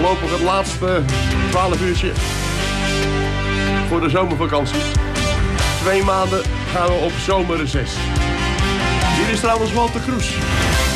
Voorlopig het laatste 12 uurtje voor de zomervakantie. 2 maanden gaan we op zomerreces. Hier is trouwens Walter Kroes.